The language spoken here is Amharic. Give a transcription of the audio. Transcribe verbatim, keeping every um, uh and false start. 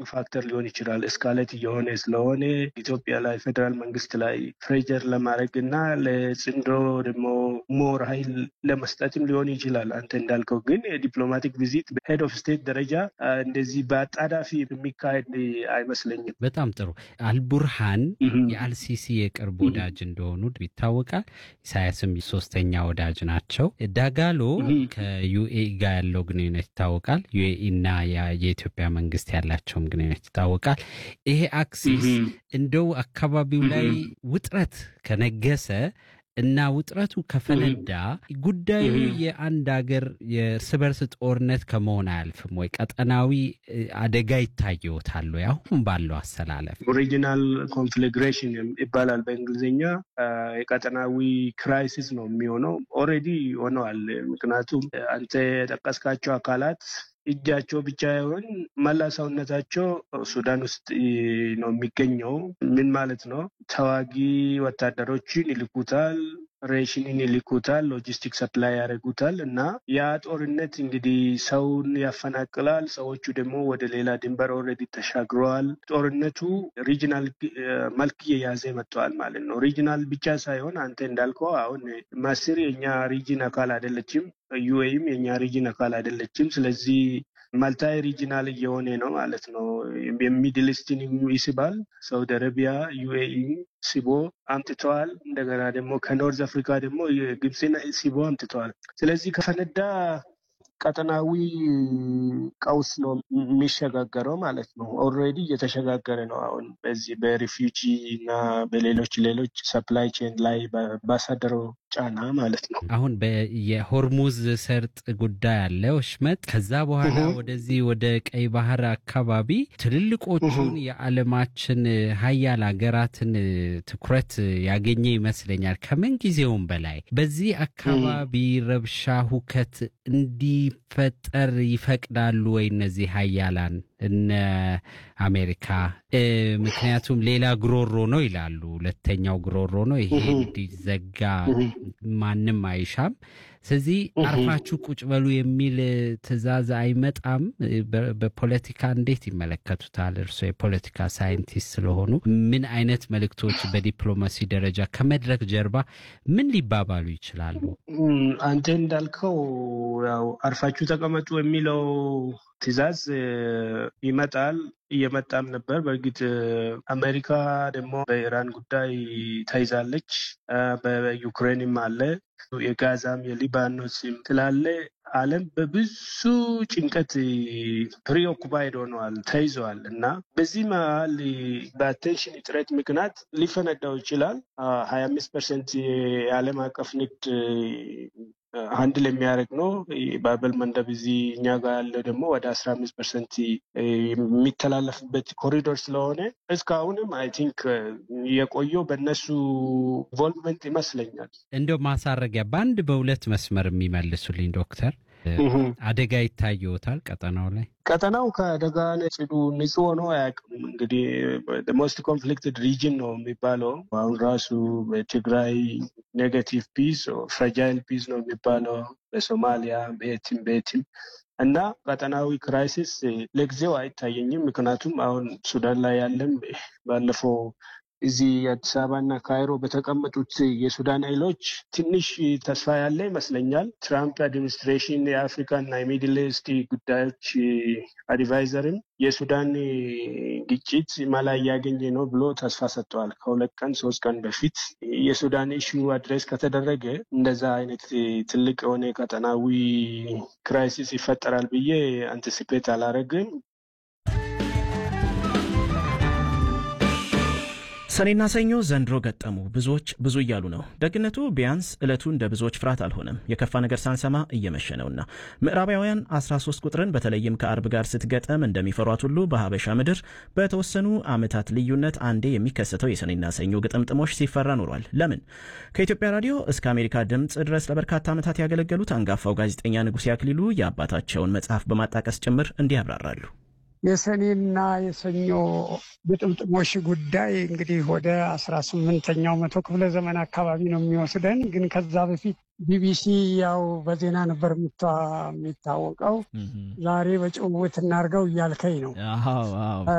ፋክተር ሊሆን ይችላል። እስካሌት የሆነ ስለሆነ ኢትዮጵያ ላይ ፌደራል መንግስት ላይ ፕሬሸር ለማድረግና ለጽንዶ ደግሞ ሞር ኃይል ለመስጠትም ሊሆን ይችላል። አንተ እንዳልከው ግን የዲፕሎማቲክ ቪዚት ሄድ ኦፍ ስቴት ደረጃ እንደዚህ በአጣዳፊ የሚካሄድ አይመስለኝም። በጣም ጥሩ። አልቡርሃን የአልሲሲ የቅርብ ወዳጅ እንደሆኑ ይታወቃል። ኢሳያስም ሶስተኛ ወዳጅ ናቸው። ዳጋሎ ከዩኤኢ ጋር ያለው ግንኙነት ይታወቃል። ዩኤኢ እና የኢትዮጵያ መንግስት ያላቸውም ግንኙነት ይታወቃል። ይሄ አክሲስ እንደው አካባቢው ላይ ውጥረት ከነገሰ እና ውጥረቱ ከፈነዳ ጉዳዩ የአንድ ሀገር የእርስ በርስ ጦርነት ከመሆን አያልፍም ወይ? ቀጠናዊ አደጋ ይታየዎታል ወይ? አሁን ባለው አሰላለፍ ሪጂናል ኮንፍሊግሬሽን ይባላል በእንግሊዝኛ። የቀጠናዊ ክራይሲስ ነው የሚሆነው። ኦልሬዲ ሆነዋል። ምክንያቱም አንተ የጠቀስካቸው አካላት እጃቸው ብቻ ይሁን መላ ሰውነታቸው ሱዳን ውስጥ ነው የሚገኘው። ምን ማለት ነው? ተዋጊ ወታደሮችን ይልኩታል፣ ሬሽንን ይልኩታል፣ ሎጂስቲክ ሰፕላይ ያደርጉታል እና ያ ጦርነት እንግዲህ ሰውን ያፈናቅላል። ሰዎቹ ደግሞ ወደ ሌላ ድንበር ኦልሬዲ ተሻግረዋል። ጦርነቱ ሪጂናል መልክ እየያዘ መጥተዋል ማለት ነው። ሪጂናል ብቻ ሳይሆን አንተ እንዳልከው አሁን ማስር የኛ ሪጂን አካል አይደለችም፣ ዩኤኢም የኛ ሪጂን አካል አይደለችም። ስለዚህ ማልታይ ሪጂናል እየሆነ ነው ማለት ነው። የሚድል ኢስትን ይስባል። ሳውዲ አረቢያ ዩኤኢ ሲቦ አምጥተዋል። እንደገና ደግሞ ከኖርዝ አፍሪካ ደግሞ ግብፅና ሲቦ አምጥተዋል። ስለዚህ ከፈነዳ ቀጠናዊ ቀውስ ነው የሚሸጋገረው ማለት ነው። ኦልሬዲ እየተሸጋገረ ነው አሁን በዚህ በሪፊውጂ እና በሌሎች ሌሎች ሰፕላይ ቼን ላይ ባሳደረው ጫና ማለት ነው። አሁን የሆርሙዝ ሰርጥ ጉዳይ አለ ወሽመጥ። ከዛ በኋላ ወደዚህ ወደ ቀይ ባህር አካባቢ ትልልቆቹን የዓለማችን ሀያል ሀገራትን ትኩረት ያገኘ ይመስለኛል ከምን ጊዜውም በላይ። በዚህ አካባቢ ረብሻ ሁከት እንዲፈጠር ይፈቅዳሉ ወይ እነዚህ ሀያላን እነ አሜሪካ? ምክንያቱም ሌላ ግሮሮ ነው ይላሉ። ሁለተኛው ግሮሮ ነው ይሄ እንዲዘጋ ማንም አይሻም። ስለዚህ አርፋችሁ ቁጭ በሉ የሚል ትዕዛዝ አይመጣም። በፖለቲካ እንዴት ይመለከቱታል እርሶ የፖለቲካ ሳይንቲስት ስለሆኑ? ምን አይነት መልእክቶች በዲፕሎማሲ ደረጃ ከመድረክ ጀርባ ምን ሊባባሉ ይችላሉ? አንተ እንዳልከው ያው አርፋችሁ ተቀመጡ የሚለው ትዕዛዝ ይመጣል፣ እየመጣም ነበር። በእርግጥ አሜሪካ ደግሞ በኢራን ጉዳይ ተይዛለች፣ በዩክሬንም አለ፣ የጋዛም የሊባኖስም ስላለ ዓለም በብዙ ጭንቀት ፕሪኦኩፓይድ ሆነዋል፣ ተይዘዋል እና በዚህ መሀል በአቴንሽን እጥረት ምክንያት ሊፈነዳው ይችላል። ሀያ አምስት ፐርሰንት የዓለም አቀፍ ንግድ አንድ ለሚያደርግ ነው። ባበል መንደብ እዚህ እኛ ጋር ያለው ደግሞ ወደ አስራ አምስት ፐርሰንት የሚተላለፍበት ኮሪዶር ስለሆነ እስካሁንም አይ ቲንክ የቆየው በእነሱ ኢንቮልቭመንት ይመስለኛል። እንደው ማሳረጊያ በአንድ በሁለት መስመር የሚመልሱልኝ ዶክተር፣ አደጋ ይታየዎታል ቀጠናው ላይ? ቀጠናው ከአደጋ ጽዱ ንጹህ ሆኖ አያውቅም። እንግዲህ ሞስት ኮንፍሊክትድ ሪጅን ነው የሚባለው። አሁን ራሱ በትግራይ ኔጋቲቭ ፒስ ፍራጃይል ፒስ ነው የሚባለው፣ በሶማሊያ በየትም በየትም እና ቀጠናዊ ክራይሲስ ለጊዜው አይታየኝም። ምክንያቱም አሁን ሱዳን ላይ ያለም ባለፈው እዚህ አዲስ አበባና ካይሮ በተቀመጡት የሱዳን ኃይሎች ትንሽ ተስፋ ያለ ይመስለኛል። ትራምፕ አድሚኒስትሬሽን የአፍሪካና የሚድል ኢስት ጉዳዮች አድቫይዘርም የሱዳን ግጭት መላ እያገኘ ነው ብሎ ተስፋ ሰጥተዋል። ከሁለት ቀን ሶስት ቀን በፊት የሱዳን ኢሹ አድሬስ ከተደረገ እንደዛ አይነት ትልቅ የሆነ ቀጠናዊ ክራይሲስ ይፈጠራል ብዬ አንቲሲፔት አላረግም። ሰኔና ሰኞ ዘንድሮ ገጠሙ ብዙዎች ብዙ እያሉ ነው። ደግነቱ ቢያንስ ዕለቱ እንደ ብዙዎች ፍርሃት አልሆነም። የከፋ ነገር ሳንሰማ እየመሸ ነውና ምዕራባውያን አስራ ሶስት ቁጥርን በተለይም ከአርብ ጋር ስትገጠም እንደሚፈሯት ሁሉ በሀበሻ ምድር በተወሰኑ ዓመታት ልዩነት አንዴ የሚከሰተው የሰኔና ሰኞ ግጥምጥሞሽ ሲፈራ ኖሯል። ለምን? ከኢትዮጵያ ራዲዮ እስከ አሜሪካ ድምፅ ድረስ ለበርካታ ዓመታት ያገለገሉት አንጋፋው ጋዜጠኛ ንጉሴ አክሊሉ የአባታቸውን መጽሐፍ በማጣቀስ ጭምር እንዲህ ያብራራሉ። የሰኔና የሰኞ ግጥምጥሞሽ ጉዳይ እንግዲህ ወደ አስራ ስምንተኛው መቶ ክፍለ ዘመን አካባቢ ነው የሚወስደን። ግን ከዛ በፊት ቢቢሲ ያው በዜና ነበር የሚታወቀው። ዛሬ በጭውውት እናርገው እያልከኝ ነው።